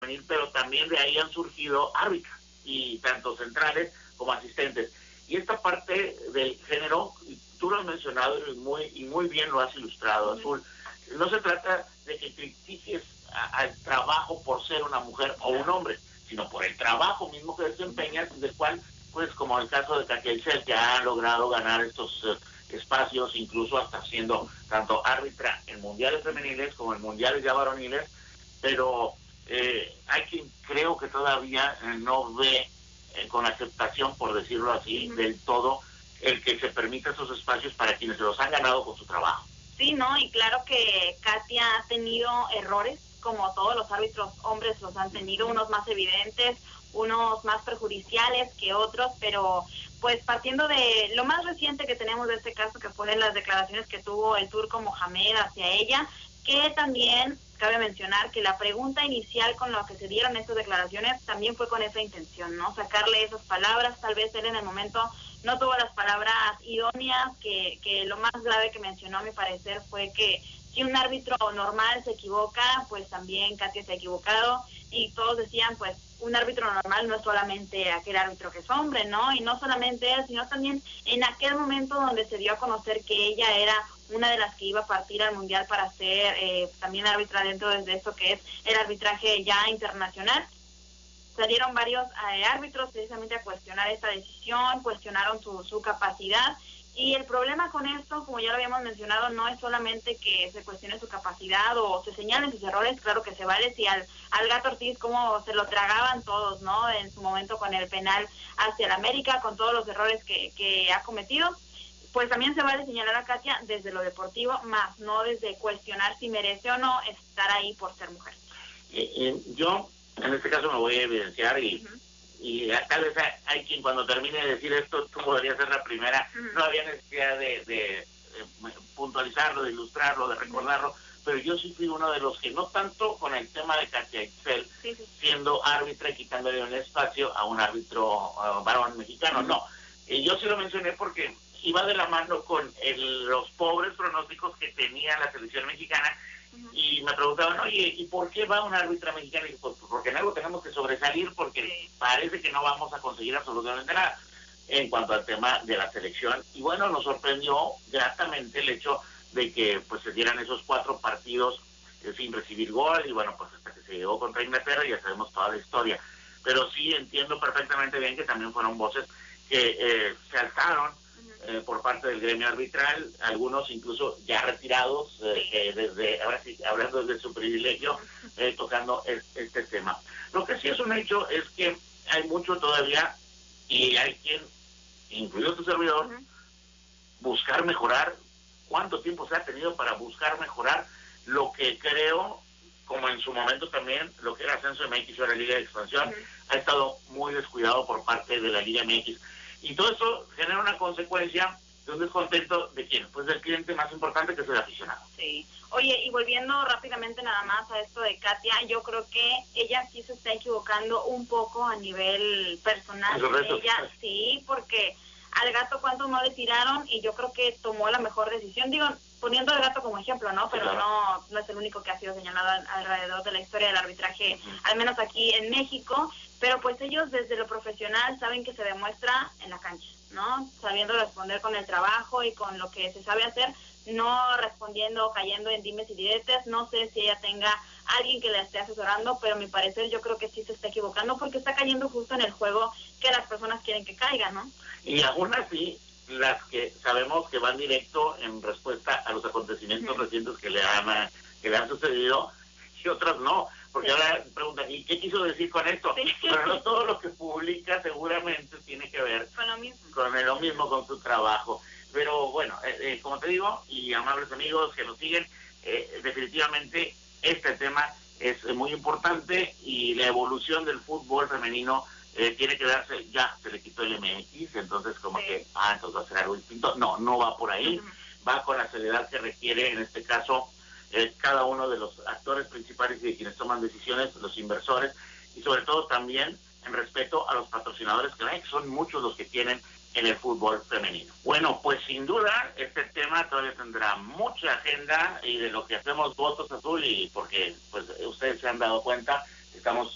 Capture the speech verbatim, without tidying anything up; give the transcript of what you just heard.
femenil, pero también de ahí han surgido árbitras, y tanto centrales como asistentes. Y esta parte del género, tú lo has mencionado y muy, y muy bien lo has ilustrado, uh-huh. Azul. No se trata de que critiques al trabajo por ser una mujer o un hombre, sino por el trabajo mismo que desempeñas, del cual, pues como el caso de Katia Itzel, que ha logrado ganar estos uh, espacios, incluso hasta siendo tanto árbitra en mundiales femeniles como en mundiales ya varoniles, pero eh, hay quien creo que todavía eh, no ve eh, con aceptación, por decirlo así, uh-huh. del todo, el que se permita esos espacios para quienes se los han ganado con su trabajo. Sí, ¿no? Y claro que Katia ha tenido errores, como todos los árbitros hombres los han tenido, unos más evidentes, unos más perjudiciales que otros, pero pues partiendo de lo más reciente que tenemos de este caso, que fueron las declaraciones que tuvo el turco Mohamed hacia ella, que también cabe mencionar que la pregunta inicial con la que se dieron estas declaraciones también fue con esa intención, ¿no? Sacarle esas palabras, tal vez él en el momento no tuvo las palabras idóneas, que, que lo más grave que mencionó a mi parecer fue que si un árbitro normal se equivoca, pues también Katia se ha equivocado, y todos decían, pues, un árbitro normal no es solamente aquel árbitro que es hombre, ¿no? Y no solamente él, sino también en aquel momento donde se dio a conocer que ella era una de las que iba a partir al mundial para ser eh, también árbitra dentro de esto que es el arbitraje ya internacional. Salieron varios eh, árbitros precisamente a cuestionar esta decisión, cuestionaron su, su capacidad, y el problema con esto, como ya lo habíamos mencionado, no es solamente que se cuestione su capacidad o se señalen sus errores, claro que se vale, si al, al Gato Ortiz como se lo tragaban todos, ¿no? En su momento con el penal hacia el América, con todos los errores que, que ha cometido, pues también se vale señalar a Katia desde lo deportivo, más no desde cuestionar si merece o no estar ahí por ser mujer. Eh, eh, yo, en este caso, me voy a evidenciar y... Uh-huh. Y tal vez hay, hay quien cuando termine de decir esto, tú podrías ser la primera, uh-huh. no había necesidad de, de, de puntualizarlo, de ilustrarlo, de recordarlo, uh-huh. pero yo sí fui uno de los que, no tanto con el tema de Katia Itzel, sí, sí. siendo árbitra y quitándole un espacio a un árbitro uh, varón mexicano, uh-huh. no. Y yo sí lo mencioné porque iba de la mano con el, los pobres pronósticos que tenía la selección mexicana, y me preguntaban, oye, ¿y por qué va una árbitra mexicana? Y dije, pues porque en algo tenemos que sobresalir, porque sí. parece que no vamos a conseguir absolutamente nada en cuanto al tema de la selección. Y bueno, nos sorprendió gratamente el hecho de que pues se dieran esos cuatro partidos eh, sin recibir gol, y bueno, pues hasta que se llegó contra Inglaterra ya sabemos toda la historia. Pero sí entiendo perfectamente bien que también fueron voces que eh, se alzaron Eh, por parte del gremio arbitral, algunos incluso ya retirados, eh, eh, desde ahora sí, hablando desde su privilegio, eh, tocando es, este tema. Lo que sí es un hecho es que hay mucho todavía, y hay quien, incluido tu servidor, uh-huh. buscar mejorar. ¿Cuánto tiempo se ha tenido para buscar mejorar lo que creo, como en su momento también, lo que era Ascenso M X o la Liga de Expansión, uh-huh. ha estado muy descuidado por parte de la Liga M X? Y todo eso genera una consecuencia de un descontento de quién, pues del cliente más importante, que es el aficionado. Sí. Oye, y volviendo rápidamente nada más a esto de Katia, yo creo que ella sí se está equivocando un poco a nivel personal. Ella sí, porque al Gato cuánto no le tiraron, y yo creo que tomó la mejor decisión, digo, poniendo al Gato como ejemplo, ¿no? Pero sí, claro. no, no es el único que ha sido señalado alrededor de la historia del arbitraje, uh-huh. al menos aquí en México. Pero pues ellos desde lo profesional saben que se demuestra en la cancha, ¿no? Sabiendo responder con el trabajo y con lo que se sabe hacer, no respondiendo, cayendo en dimes y diretes. No sé si ella tenga alguien que la esté asesorando, pero a mi parecer yo creo que sí se está equivocando, porque está cayendo justo en el juego que las personas quieren que caiga, ¿no? Y aún así, las que sabemos que van directo en respuesta a los acontecimientos uh-huh. recientes que le han, que le han sucedido, y otras no. Porque sí. ahora preguntan, ¿y qué quiso decir con esto? Sí. Pero no todo lo que publica seguramente tiene que ver con lo mismo, con lo mismo, con su trabajo. Pero bueno, eh, eh, como te digo, y amables amigos que nos siguen, eh, definitivamente este tema es eh, muy importante, y la evolución del fútbol femenino eh, tiene que darse. Ya se le quitó el M X, entonces como sí. que, ah, entonces va a ser algo distinto. No, no va por ahí, uh-huh. va con la seriedad que requiere, en este caso, Eh, cada uno de los actores principales y de quienes toman decisiones, los inversores, y sobre todo también en respeto a los patrocinadores, que son muchos los que tienen en el fútbol femenino. Bueno, pues sin duda este tema todavía tendrá mucha agenda, y de lo que hacemos Votos Azul, y porque pues ustedes se han dado cuenta, estamos